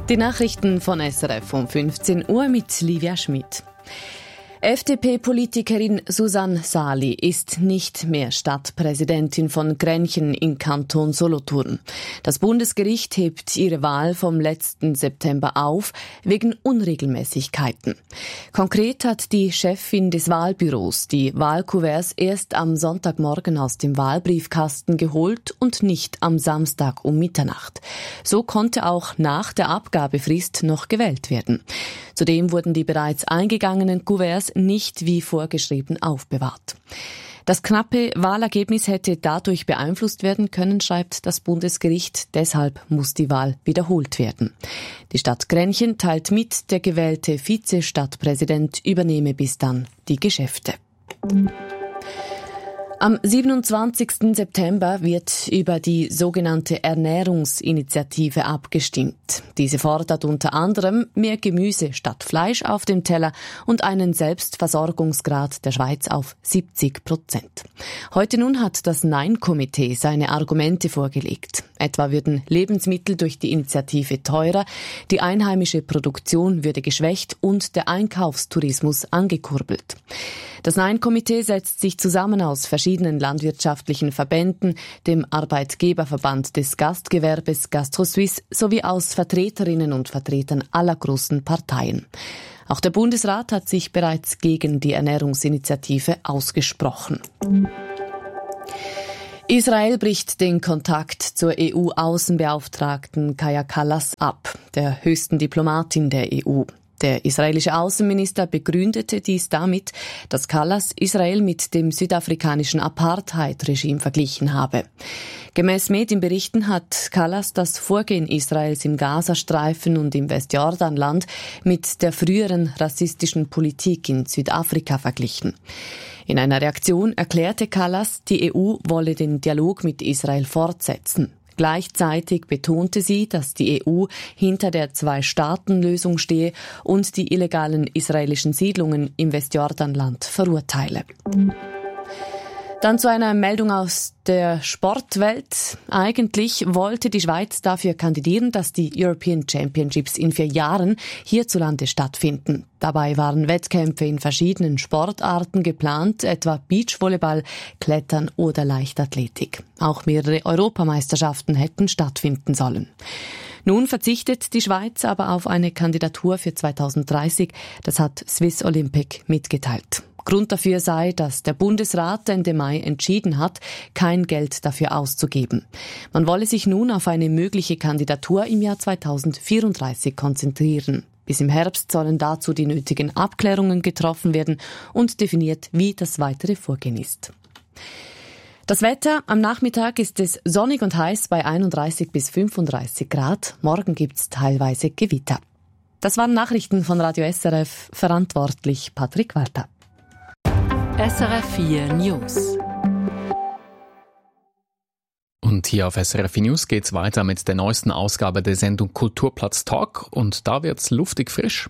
Die Nachrichten von SRF um 15 Uhr mit Livia Schmidt. FDP-Politikerin Susanne Sali ist nicht mehr Stadtpräsidentin von Grenchen im Kanton Solothurn. Das Bundesgericht hebt ihre Wahl vom letzten September auf, wegen Unregelmäßigkeiten. Konkret hat die Chefin des Wahlbüros die Wahlkuverts erst am Sonntagmorgen aus dem Wahlbriefkasten geholt und nicht am Samstag um Mitternacht. So konnte auch nach der Abgabefrist noch gewählt werden. Zudem wurden die bereits eingegangenen Kuverts nicht wie vorgeschrieben aufbewahrt. Das knappe Wahlergebnis hätte dadurch beeinflusst werden können, schreibt das Bundesgericht. Deshalb muss die Wahl wiederholt werden. Die Stadt Grenchen teilt mit, der gewählte Vize-Stadtpräsident übernehme bis dann die Geschäfte. Am 27. September wird über die sogenannte Ernährungsinitiative abgestimmt. Diese fordert unter anderem mehr Gemüse statt Fleisch auf dem Teller und einen Selbstversorgungsgrad der Schweiz auf 70%. Heute nun hat das Nein-Komitee seine Argumente vorgelegt. Etwa würden Lebensmittel durch die Initiative teurer, die einheimische Produktion würde geschwächt und der Einkaufstourismus angekurbelt. Das Nein-Komitee setzt sich zusammen aus verschiedenen landwirtschaftlichen Verbänden, dem Arbeitgeberverband des Gastgewerbes GastroSuisse sowie aus Vertreterinnen und Vertretern aller großen Parteien. Auch der Bundesrat hat sich bereits gegen die Ernährungsinitiative ausgesprochen. Israel bricht den Kontakt zur EU-Außenbeauftragten Kaja Kallas ab, der höchsten Diplomatin der EU. Der israelische Außenminister begründete dies damit, dass Kallas Israel mit dem südafrikanischen Apartheid-Regime verglichen habe. Gemäß Medienberichten hat Kallas das Vorgehen Israels im Gazastreifen und im Westjordanland mit der früheren rassistischen Politik in Südafrika verglichen. In einer Reaktion erklärte Kallas, die EU wolle den Dialog mit Israel fortsetzen. Gleichzeitig betonte sie, dass die EU hinter der Zwei-Staaten-Lösung stehe und die illegalen israelischen Siedlungen im Westjordanland verurteile. Dann zu einer Meldung aus der Sportwelt. Eigentlich wollte die Schweiz dafür kandidieren, dass die European Championships in 4 Jahren hierzulande stattfinden. Dabei waren Wettkämpfe in verschiedenen Sportarten geplant, etwa Beachvolleyball, Klettern oder Leichtathletik. Auch mehrere Europameisterschaften hätten stattfinden sollen. Nun verzichtet die Schweiz aber auf eine Kandidatur für 2030. Das hat Swiss Olympic mitgeteilt. Grund dafür sei, dass der Bundesrat Ende Mai entschieden hat, kein Geld dafür auszugeben. Man wolle sich nun auf eine mögliche Kandidatur im Jahr 2034 konzentrieren. Bis im Herbst sollen dazu die nötigen Abklärungen getroffen werden und definiert, wie das weitere Vorgehen ist. Das Wetter: Am Nachmittag ist es sonnig und heiß bei 31 bis 35 Grad. Morgen gibt's teilweise Gewitter. Das waren Nachrichten von Radio SRF. Verantwortlich Patrick Walter. SRF 4 News. Und hier auf SRF 4 News geht's weiter mit der neuesten Ausgabe der Sendung Kulturplatz Talk. Und da wird's luftig frisch.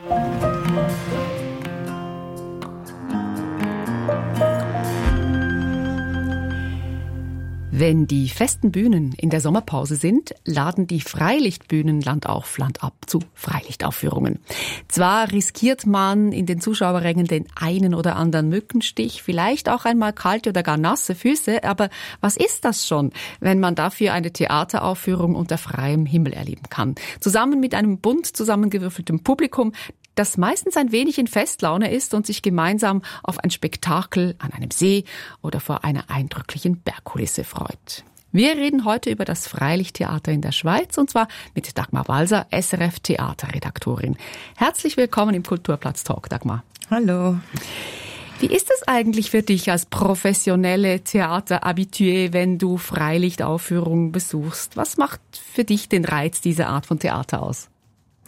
Wenn die festen Bühnen in der Sommerpause sind, laden die Freilichtbühnen Land auf, Land ab zu Freilichtaufführungen. Zwar riskiert man in den Zuschauerrängen den einen oder anderen Mückenstich, vielleicht auch einmal kalte oder gar nasse Füße, aber was ist das schon, wenn man dafür eine Theateraufführung unter freiem Himmel erleben kann? Zusammen mit einem bunt zusammengewürfeltem Publikum, das meistens ein wenig in Festlaune ist und sich gemeinsam auf ein Spektakel an einem See oder vor einer eindrücklichen Bergkulisse freut. Wir reden heute über das Freilichttheater in der Schweiz und zwar mit Dagmar Walser, SRF-Theaterredaktorin. Herzlich willkommen im Kulturplatz Talk, Dagmar. Hallo. Wie ist es eigentlich für dich als professionelle Theater-Habituée, wenn du Freilichtaufführungen besuchst? Was macht für dich den Reiz dieser Art von Theater aus?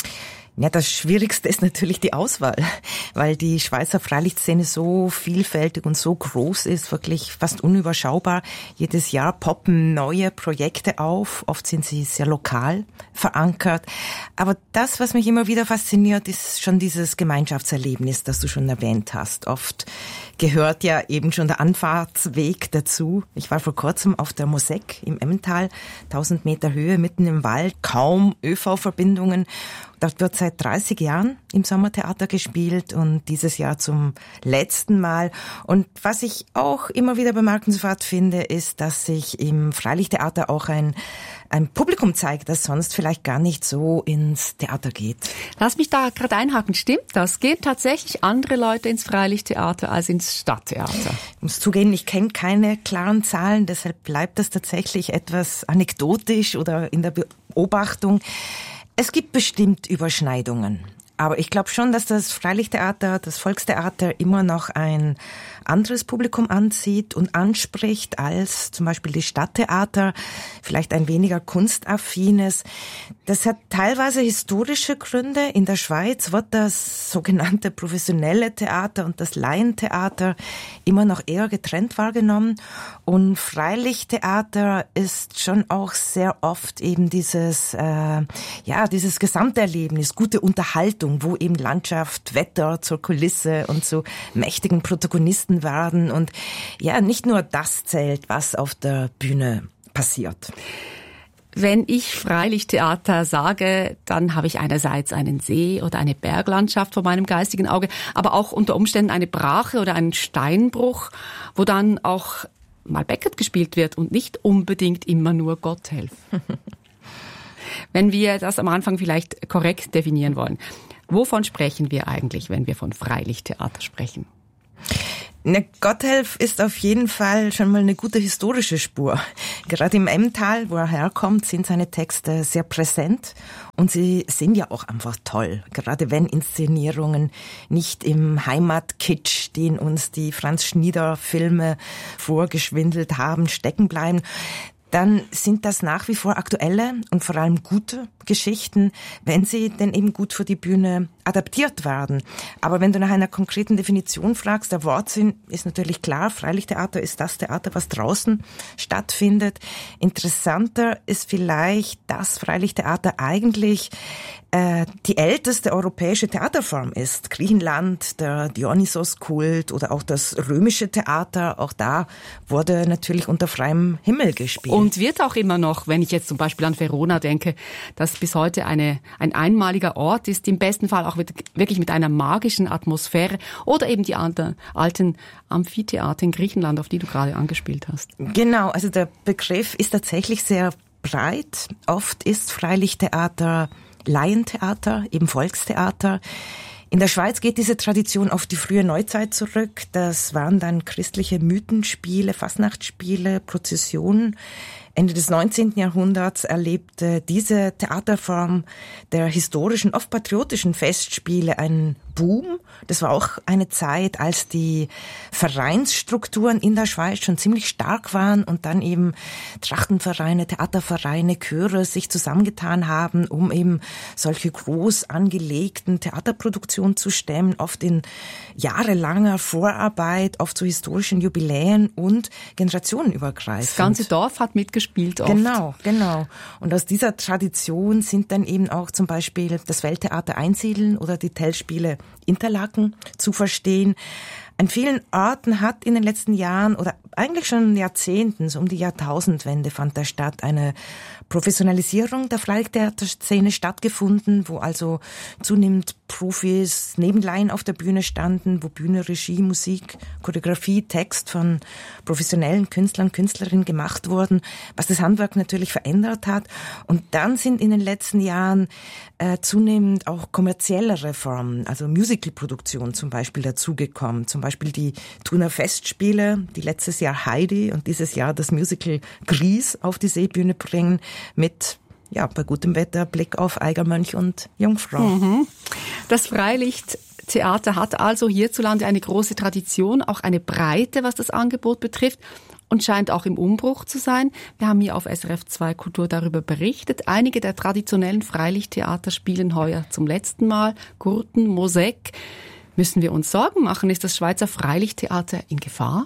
Ja, das Schwierigste ist natürlich die Auswahl, weil die Schweizer Freilichtszene so vielfältig und so groß ist, wirklich fast unüberschaubar. Jedes Jahr poppen neue Projekte auf, oft sind sie sehr lokal verankert. Aber das, was mich immer wieder fasziniert, ist schon dieses Gemeinschaftserlebnis, das du schon erwähnt hast. Oft gehört ja eben schon der Anfahrtsweg dazu. Ich war vor kurzem auf der Mosek im Emmental, 1000 Meter Höhe, mitten im Wald, kaum ÖV-Verbindungen. Dort wird seit 30 Jahren im Sommertheater gespielt und dieses Jahr zum letzten Mal. Und was ich auch immer wieder bemerkenswert finde, ist, dass sich im Freilichttheater auch ein Publikum zeigt, das sonst vielleicht gar nicht so ins Theater geht. Lass mich da gerade einhaken. Stimmt das? Gehen tatsächlich andere Leute ins Freilichttheater als ins Stadttheater? Ich muss zugeben, ich kenne keine klaren Zahlen, deshalb bleibt das tatsächlich etwas anekdotisch oder in der Beobachtung. Es gibt bestimmt Überschneidungen. Aber ich glaube schon, dass das Freilichttheater, das Volkstheater immer noch ein anderes Publikum anzieht und anspricht als zum Beispiel die Stadttheater, vielleicht ein weniger kunstaffines. Das hat teilweise historische Gründe. In der Schweiz wird das sogenannte professionelle Theater und das Laientheater immer noch eher getrennt wahrgenommen. Und Freilichttheater ist schon auch sehr oft eben dieses Gesamterlebnis, gute Unterhaltung, wo eben Landschaft, Wetter zur Kulisse und zu mächtigen Protagonisten werden. Und ja, nicht nur das zählt, was auf der Bühne passiert. Wenn ich Freilichttheater sage, dann habe ich einerseits einen See oder eine Berglandschaft vor meinem geistigen Auge, aber auch unter Umständen eine Brache oder einen Steinbruch, wo dann auch mal Beckett gespielt wird und nicht unbedingt immer nur Gotthelf. Wenn wir das am Anfang vielleicht korrekt definieren wollen, wovon sprechen wir eigentlich, wenn wir von Freilichttheater sprechen? Gotthelf ist auf jeden Fall schon mal eine gute historische Spur. Gerade im Emmental, wo er herkommt, sind seine Texte sehr präsent und sie sind ja auch einfach toll. Gerade wenn Inszenierungen nicht im Heimatkitsch, den uns die Franz-Schnieder-Filme vorgeschwindelt haben, stecken bleiben, dann sind das nach wie vor aktuelle und vor allem gute Geschichten, wenn sie denn eben gut für die Bühne adaptiert werden. Aber wenn du nach einer konkreten Definition fragst, der Wortsinn ist natürlich klar. Freilichttheater ist das Theater, was draußen stattfindet. Interessanter ist vielleicht, dass Freilichttheater eigentlich die älteste europäische Theaterform ist. Griechenland, der Dionysos-Kult oder auch das römische Theater, auch da wurde natürlich unter freiem Himmel gespielt. Und wird auch immer noch, wenn ich jetzt zum Beispiel an Verona denke, das bis heute ein einmaliger Ort ist, im besten Fall auch wirklich mit einer magischen Atmosphäre oder eben die alten Amphitheater in Griechenland, auf die du gerade angespielt hast. Genau, also der Begriff ist tatsächlich sehr breit. Oft ist Freilichttheater Laientheater, eben Volkstheater. In der Schweiz geht diese Tradition auf die frühe Neuzeit zurück. Das waren dann christliche Mythenspiele, Fastnachtsspiele, Prozessionen. Ende des 19. Jahrhunderts erlebte diese Theaterform der historischen, oft patriotischen Festspiele einen Boom. Das war auch eine Zeit, als die Vereinsstrukturen in der Schweiz schon ziemlich stark waren und dann eben Trachtenvereine, Theatervereine, Chöre sich zusammengetan haben, um eben solche groß angelegten Theaterproduktionen zu stemmen, oft in jahrelanger Vorarbeit, oft zu historischen Jubiläen und generationenübergreifend. Das ganze Dorf hat mitgespielt oft. Genau. Und aus dieser Tradition sind dann eben auch zum Beispiel das Welttheater Einsiedeln oder die Tellspiele Interlaken zu verstehen. An vielen Orten hat in den letzten Jahren oder eigentlich schon Jahrzehnten, so um die Jahrtausendwende fand da statt, eine Professionalisierung der Freilichttheaterszene stattgefunden, wo also zunehmend Profis neben Laien auf der Bühne standen, wo Bühne, Regie, Musik, Choreografie, Text von professionellen Künstlern, Künstlerinnen gemacht wurden, was das Handwerk natürlich verändert hat. Und dann sind in den letzten Jahren zunehmend auch kommerziellere Formen, also Musicalproduktion zum Beispiel dazugekommen. Zum Beispiel die Thuner Festspiele, die letztes Jahr Heidi und dieses Jahr das Musical Gries auf die Seebühne bringen mit, ja, bei gutem Wetter Blick auf Eigermönch und Jungfrau. Das Freilichttheater Theater hat also hierzulande eine große Tradition, auch eine Breite, was das Angebot betrifft und scheint auch im Umbruch zu sein. Wir haben hier auf SRF 2 Kultur darüber berichtet. Einige der traditionellen Freilichttheater spielen heuer zum letzten Mal. Gurten, Mosek. Müssen wir uns Sorgen machen? Ist das Schweizer Freilichttheater in Gefahr?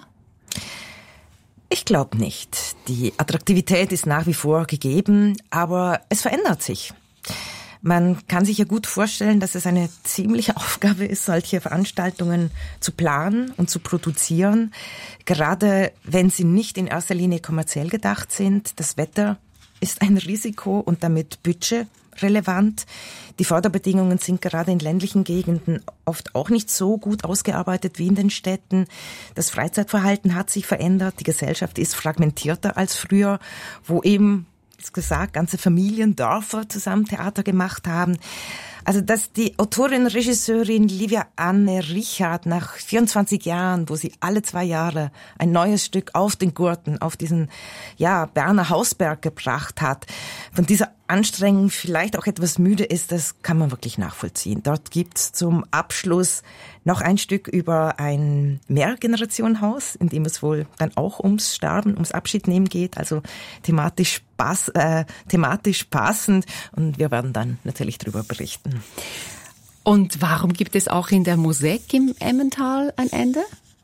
Ich glaube nicht. Die Attraktivität ist nach wie vor gegeben, aber es verändert sich. Man kann sich ja gut vorstellen, dass es eine ziemliche Aufgabe ist, solche Veranstaltungen zu planen und zu produzieren, gerade wenn sie nicht in erster Linie kommerziell gedacht sind. Das Wetter ist ein Risiko und damit budgetrelevant. Die Förderbedingungen sind gerade in ländlichen Gegenden oft auch nicht so gut ausgearbeitet wie in den Städten. Das Freizeitverhalten hat sich verändert. Die Gesellschaft ist fragmentierter als früher, wo eben, wie gesagt, ganze Familien, Dörfer zusammen Theater gemacht haben. Also, dass die Autorin, Regisseurin Livia Anne Richard nach 24 Jahren, wo sie alle 2 Jahre ein neues Stück auf den Gurten, auf diesen, Berner Hausberg gebracht hat, von dieser Anstrengung vielleicht auch etwas müde ist, das kann man wirklich nachvollziehen. Dort gibt's zum Abschluss noch ein Stück über ein Mehrgenerationenhaus, in dem es wohl dann auch ums Sterben, ums Abschiednehmen geht, also thematisch passend, und wir werden dann natürlich darüber berichten. Und warum gibt es auch in der Mosek im Emmental ein Ende?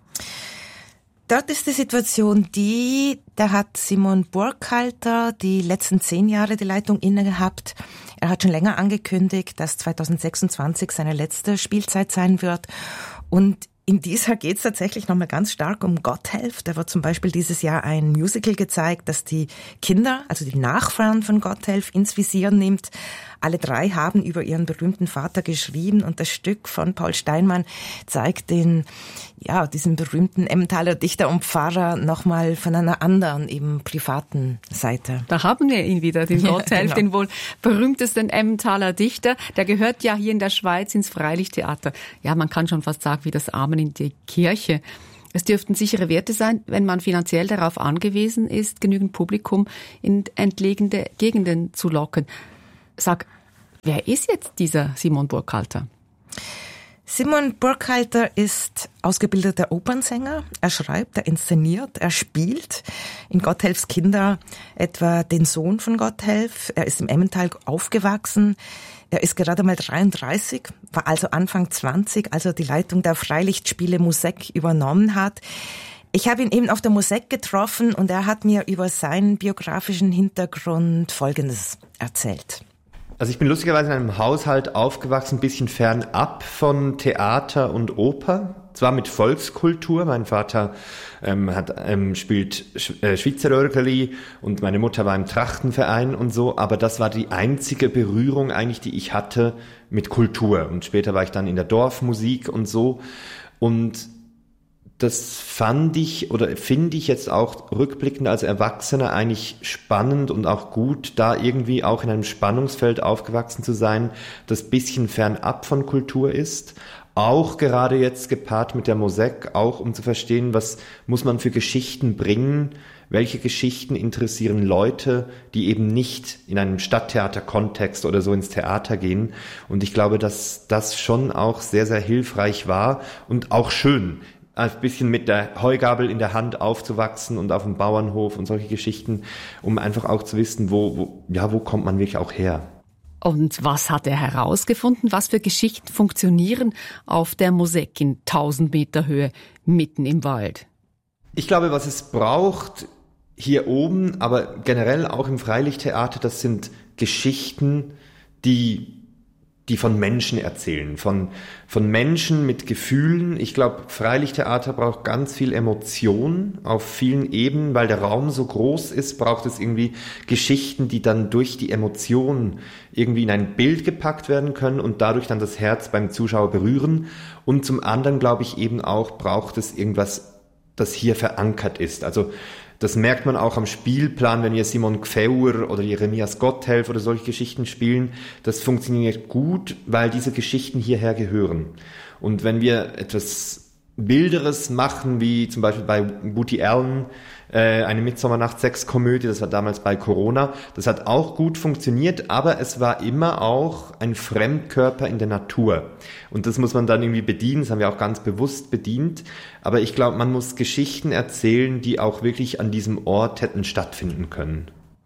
Dort ist die Situation da hat Simon Burkhalter die letzten 10 Jahre die Leitung inne gehabt. Er hat schon länger angekündigt, dass 2026 seine letzte Spielzeit sein wird. Und in dieser geht es tatsächlich nochmal ganz stark um Gotthelf. Da wird zum Beispiel dieses Jahr ein Musical gezeigt, das die Kinder, also die Nachfahren von Gotthelf, ins Visier nimmt. Alle 3 haben über ihren berühmten Vater geschrieben und das Stück von Paul Steinmann zeigt diesen berühmten Emmentaler Dichter und Pfarrer nochmal von einer anderen, eben privaten Seite. Da haben wir ihn wieder, den Gotthelf, den wohl berühmtesten Emmentaler Dichter. Der gehört ja hier in der Schweiz ins Freilichttheater. Ja, man kann schon fast sagen, wie das Amen in die Kirche. Es dürften sichere Werte sein, wenn man finanziell darauf angewiesen ist, genügend Publikum in entlegene Gegenden zu locken. Sag, wer ist jetzt dieser Simon Burkhalter? Simon Burkhalter ist ausgebildeter Opernsänger. Er schreibt, er inszeniert, er spielt in Gotthelfs Kinder etwa den Sohn von Gotthelf. Er ist im Emmental aufgewachsen. Er ist gerade mal 33, war also Anfang 20, als er die Leitung der Freilichtspiele Mosek übernommen hat. Ich habe ihn eben auf der Mosek getroffen und er hat mir über seinen biografischen Hintergrund Folgendes erzählt. Also ich bin lustigerweise in einem Haushalt aufgewachsen, ein bisschen fernab von Theater und Oper. Zwar mit Volkskultur, mein Vater spielt Schweizerörgeli und meine Mutter war im Trachtenverein und so, aber das war die einzige Berührung eigentlich, die ich hatte mit Kultur. Und später war ich dann in der Dorfmusik und so. Und das finde ich jetzt auch rückblickend als Erwachsener eigentlich spannend und auch gut, da irgendwie auch in einem Spannungsfeld aufgewachsen zu sein, das bisschen fernab von Kultur ist. Auch gerade jetzt gepaart mit der Mosek, auch um zu verstehen, was muss man für Geschichten bringen, welche Geschichten interessieren Leute, die eben nicht in einem Stadttheater-Kontext oder so ins Theater gehen. Und ich glaube, dass das schon auch sehr, sehr hilfreich war und auch schön, ein bisschen mit der Heugabel in der Hand aufzuwachsen und auf dem Bauernhof und solche Geschichten, um einfach auch zu wissen, wo kommt man wirklich auch her. Und was hat er herausgefunden? Was für Geschichten funktionieren auf der Mosek in 1000 Meter Höhe mitten im Wald? Ich glaube, was es braucht hier oben, aber generell auch im Freilichttheater, das sind Geschichten, die von Menschen erzählen, von Menschen mit Gefühlen. Ich glaube, Freilichttheater braucht ganz viel Emotion auf vielen Ebenen, weil der Raum so groß ist, braucht es irgendwie Geschichten, die dann durch die Emotionen irgendwie in ein Bild gepackt werden können und dadurch dann das Herz beim Zuschauer berühren. Und zum anderen, glaube ich, eben auch braucht es irgendwas, das hier verankert ist. Also das merkt man auch am Spielplan, wenn wir Simon Gfeuer oder Jeremias Gotthelf oder solche Geschichten spielen. Das funktioniert gut, weil diese Geschichten hierher gehören. Und wenn wir etwas Wilderes machen, wie zum Beispiel bei Woody Allen, eine Midsommernacht-6-Komödie, das war damals bei Corona. Das hat auch gut funktioniert, aber es war immer auch ein Fremdkörper in der Natur. Und das muss man dann irgendwie bedienen, das haben wir auch ganz bewusst bedient. Aber ich glaube, man muss Geschichten erzählen, die auch wirklich an diesem Ort hätten stattfinden können.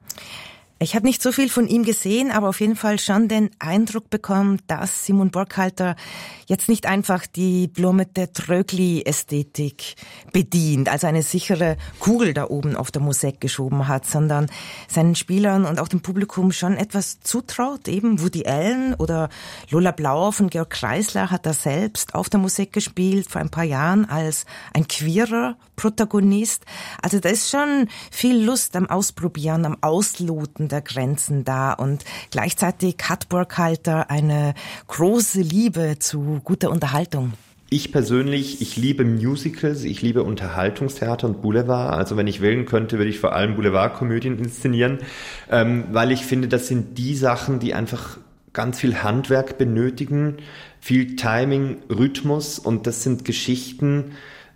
Ich habe nicht so viel von ihm gesehen, aber auf jeden Fall schon den Eindruck bekommen, dass Simon Burkhalter jetzt nicht einfach die Blomete Trögli-Ästhetik bedient, also eine sichere Kugel da oben auf der Musik geschoben hat, sondern seinen Spielern und auch dem Publikum schon etwas zutraut. Eben Woody Allen oder Lola Blau von Georg Kreisler hat er selbst auf der Musik gespielt, vor ein paar Jahren als ein queerer Protagonist. Also da ist schon viel Lust am Ausprobieren, am Ausloten der Grenzen da, und gleichzeitig hat Burkhalter eine große Liebe zu guter Unterhaltung. Ich persönlich, ich liebe Musicals, ich liebe Unterhaltungstheater und Boulevard. Also wenn ich wählen könnte, würde ich vor allem Boulevardkomödien inszenieren, weil ich finde, das sind die Sachen, die einfach ganz viel Handwerk benötigen, viel Timing, Rhythmus, und das sind Geschichten,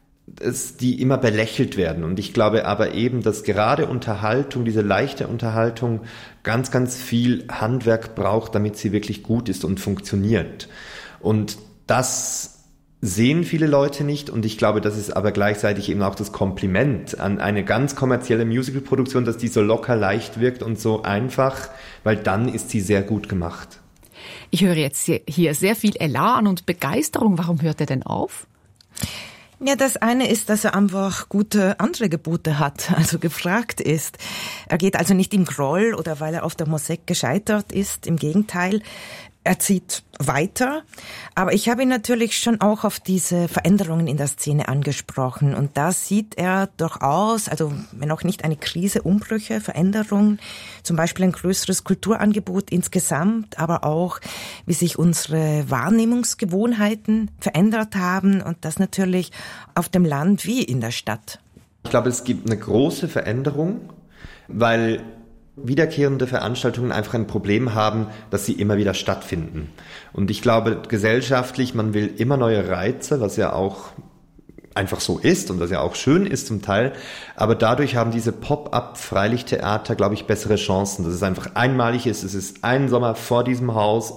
die immer belächelt werden. Und ich glaube aber eben, dass gerade Unterhaltung, diese leichte Unterhaltung, ganz, ganz viel Handwerk braucht, damit sie wirklich gut ist und funktioniert. Und das sehen viele Leute nicht, und ich glaube, das ist aber gleichzeitig eben auch das Kompliment an eine ganz kommerzielle Musicalproduktion, dass die so locker leicht wirkt und so einfach, weil dann ist sie sehr gut gemacht. Ich höre jetzt hier sehr viel Elan und Begeisterung. Warum hört er denn auf? Ja, das eine ist, dass er einfach gute andere Gebote hat, also gefragt ist. Er geht also nicht im Groll oder weil er auf der Musik gescheitert ist, im Gegenteil. Er zieht weiter, aber ich habe ihn natürlich schon auch auf diese Veränderungen in der Szene angesprochen, und da sieht er durchaus, also wenn auch nicht eine Krise, Umbrüche, Veränderungen, zum Beispiel ein größeres Kulturangebot insgesamt, aber auch, wie sich unsere Wahrnehmungsgewohnheiten verändert haben, und das natürlich auf dem Land wie in der Stadt. Ich glaube, es gibt eine große Veränderung, weil wiederkehrende Veranstaltungen einfach ein Problem haben, dass sie immer wieder stattfinden. Und ich glaube, gesellschaftlich, man will immer neue Reize, was ja auch einfach so ist und was ja auch schön ist zum Teil. Aber dadurch haben diese Pop-up-Freilichttheater, glaube ich, bessere Chancen. Dass es einfach einmalig ist. Es ist ein Sommer vor diesem Haus